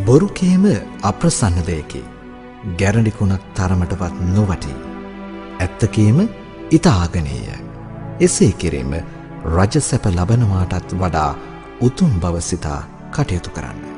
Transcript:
බොරුකේම අප්‍රසන්න දෙයකි. ගැරඬිකුණක් තරමටවත් නොවටි. ඇත්තකේම ඉතාගනීය. එසේ කිරීම රජසැප ලබනවාටත් වඩා උතුම් බව සිතා කටයුතු කරන්න.